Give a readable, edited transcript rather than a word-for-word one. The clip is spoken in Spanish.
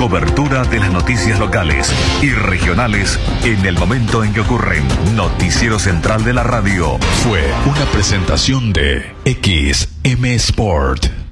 Cobertura de las noticias locales y regionales en el momento en que ocurren. Noticiero Central de la Radio. Fue una presentación de XM Sport.